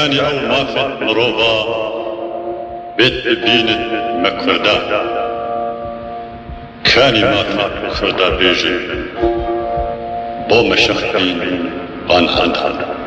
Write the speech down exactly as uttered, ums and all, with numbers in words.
كاني أو مافت مروبا بيت ببينت مكردا كاني مافت كردا بيجي بو مشخبين عن عن